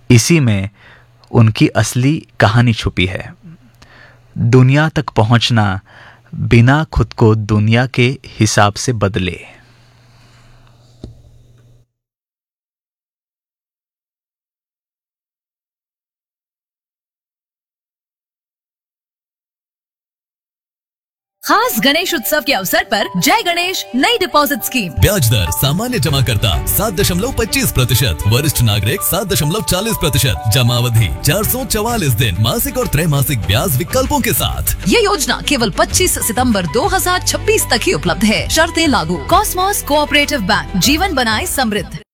इसी में उनकी असली कहानी छुपी है। दुनिया तक पहुंचना बिना खुद को दुनिया के हिसाब से बदले। खास गणेश उत्सव के अवसर पर जय गणेश नई डिपॉजिट स्कीम। ब्याज दर सामान्य जमा करता 7.25%, वरिष्ठ नागरिक 7.40%, जमा अवधि 444 दिन, मासिक और त्रैमासिक ब्याज विकल्पों के साथ। ये योजना केवल 25 सितंबर 2026 तक ही उपलब्ध है। शर्तें लागू। कॉस्मॉस कोऑपरेटिव बैंक, जीवन बनाए समृद्ध।